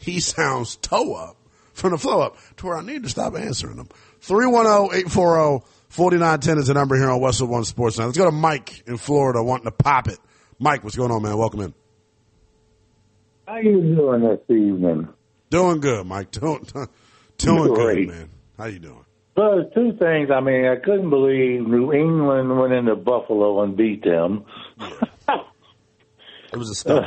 he sounds toe up from the flow up to where I need to stop answering them. 310-840-4910 is the number here on Westwood One Sports Now. Let's go to Mike in Florida wanting to pop it. Mike, what's going on, man? Welcome in. How you doing this evening? Doing good, Mike. Doing good, man. How you doing? Well, there's two things. I mean, I couldn't believe New England went into Buffalo and beat them. It was a stunning.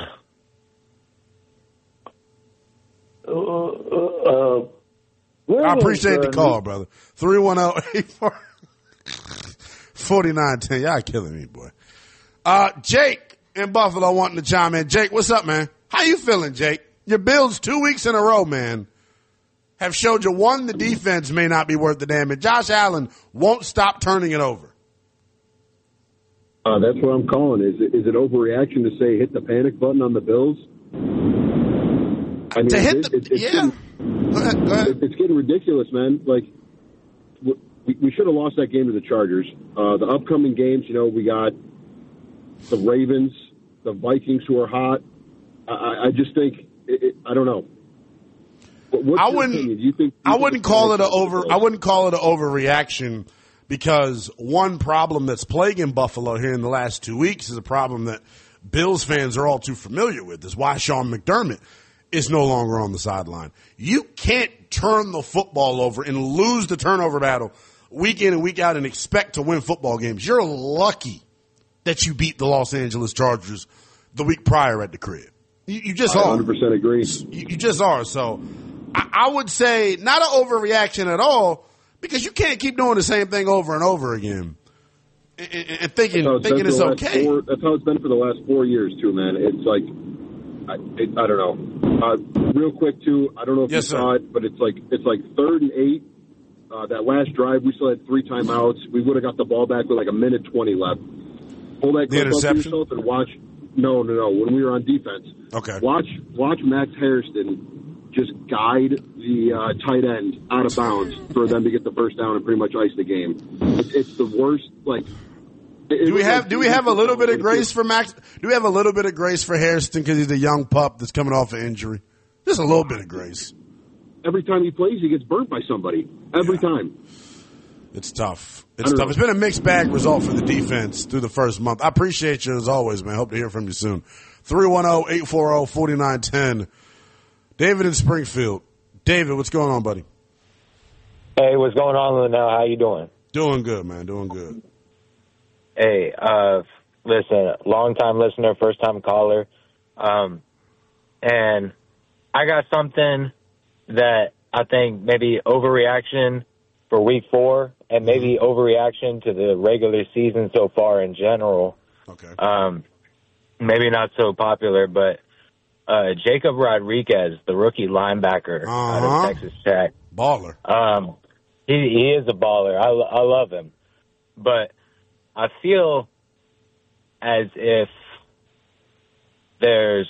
I appreciate the call, brother. 310-840-4910. Y'all killing me, boy. Jake in Buffalo wanting to chime in. Jake, what's up, man? How you feeling, Jake? Your Bills 2 weeks in a row, man, have showed you, one, the defense may not be worth the damn, and Josh Allen won't stop turning it over. That's what I'm calling. Is it overreaction to say hit the panic button on the Bills? I mean, to hit yeah. Go ahead. It's getting ridiculous, man. Like, we should have lost that game to the Chargers. The upcoming games, we got the Ravens, the Vikings, who are hot. I just think I don't know. I wouldn't call it an overreaction, because one problem that's plaguing Buffalo here in the last 2 weeks is a problem that Bills fans are all too familiar with. Is why Sean McDermott is no longer on the sideline. You can't turn the football over and lose the turnover battle week in and week out and expect to win football games. You're lucky that you beat the Los Angeles Chargers the week prior at the crib. You just are. 100% agree. You just are. So I would say not an overreaction at all, because you can't keep doing the same thing over and over again and thinking it's okay. That's how it's been for the last 4 years, too, man. It's like, I don't know. Real quick, too, I don't know if you saw it, but it's like 3rd and 8. That last drive, we still had 3 timeouts. We would have got the ball back with like a minute 20 left. Pull that clip up for yourself and watch. No. When we were on defense, okay. Watch Max Hairston just guide the tight end out of bounds for them to get the first down and pretty much ice the game. It's the worst. Like, do we have a little bit of grace for Max? Do we have a little bit of grace for Hairston because he's a young pup that's coming off an injury? Just a little bit of grace. Every time he plays, he gets burnt by somebody. Every time. It's tough. It's been a mixed bag result for the defense through the first month. I appreciate you as always, man. Hope to hear from you soon. 310-840-4910. David in Springfield. David, what's going on, buddy? Hey, what's going on, Linnell? How you doing? Doing good, man. Doing good. Hey, listen, long-time listener, first-time caller. And I got something that I think maybe overreaction for week 4 and maybe overreaction to the regular season so far in general. Okay. Maybe not so popular, but Jacob Rodriguez, the rookie linebacker out of Texas Tech. Baller. He is a baller. I love him. But I feel as if there's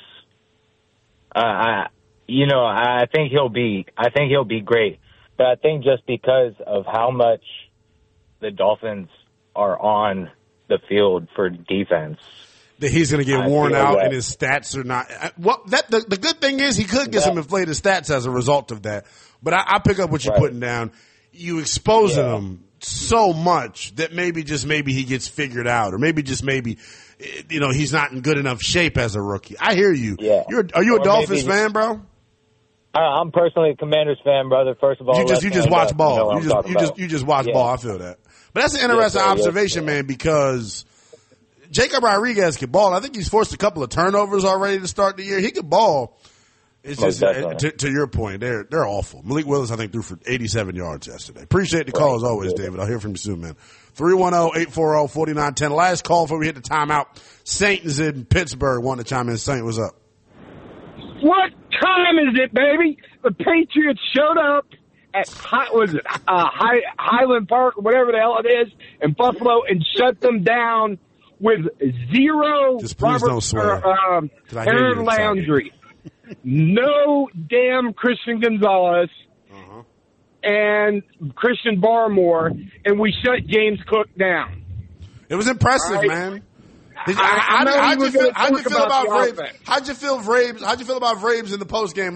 I think he'll be great. But I think just because of how much the Dolphins are on the field for defense, that he's going to get worn out and his stats are not. Well, the good thing is he could get some inflated stats as a result of that. But I pick up what you're putting down. You exposing him so much that maybe he gets figured out, or maybe he's not in good enough shape as a rookie. I hear you. Yeah. Are you a Dolphins fan, bro? I'm personally a Commanders fan, brother. First of all, you just watch ball. You just watch ball. I feel that. But that's an interesting observation, man, because Jacob Rodriguez can ball. I think he's forced a couple of turnovers already to start the year. He could ball. It's just to your point, they're awful. Malik Willis, I think, threw for 87 yards yesterday. Appreciate the call as always, David. I'll hear from you soon, man. 310-840-4910. Last call before we hit the timeout. Saint is in Pittsburgh. Want to chime in? Saint, what's up? What time is it, baby? The Patriots showed up at Highland Park or whatever the hell it is in Buffalo and shut them down with 0 just please don't swear. Aaron Landry. No damn Christian Gonzalez and Christian Barmore, and we shut James Cook down. It was impressive, man. How'd you feel about Vrabes in the post game?